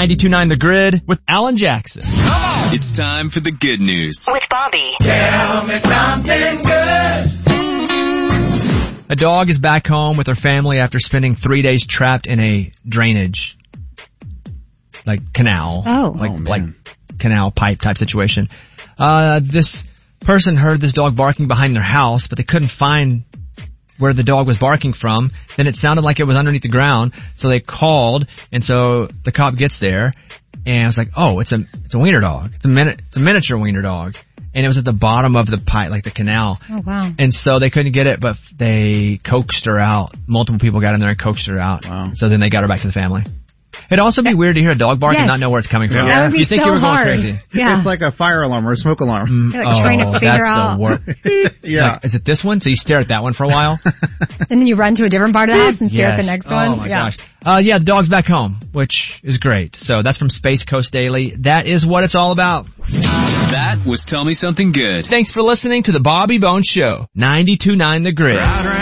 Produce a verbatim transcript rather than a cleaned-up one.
ninety-two point nine The Grid with Alan Jackson. It's time for the good news. With Bobby. Tell me something good. A dog is back home with her family after spending three days trapped in a drainage, like canal. Oh. Like, Oh, man. like canal pipe type situation. Uh, this person heard this dog barking behind their house, but they couldn't find where the dog was barking from. Then it sounded like it was underneath the ground, so they called, and so the cop gets there, and it's like, oh, it's a, it's a wiener dog. It's a min- it's a miniature wiener dog. And it was at the bottom of the pipe, like the canal. Oh, wow. And so they couldn't get it, but they coaxed her out. Multiple people got in there and coaxed her out. Wow. So then they got her back to the family. It'd also be weird to hear a dog bark Yes. and not know where it's coming from. That would be you think so you were going hard. crazy. Yeah. It's like a fire alarm or a smoke alarm. You're like trying to Oh, figure that's out. the worst. Yeah. Like, is it this one? So you stare at that one for a while? And then you run to a different part of the house and stare at Yes. the next oh, one. Oh my yeah. gosh. Uh, yeah, the dog's back home, which is great. So that's from Space Coast Daily. That is what it's all about. That was Tell Me Something Good. Thanks for listening to the Bobby Bones Show. ninety-two point nine The Grid.